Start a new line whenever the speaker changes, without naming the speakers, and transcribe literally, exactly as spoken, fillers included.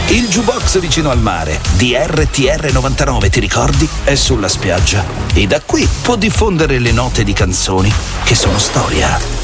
Il jukebox vicino al mare di R T R novantanove, ti ricordi? È sulla spiaggia e da qui può diffondere le note di canzoni che sono storia.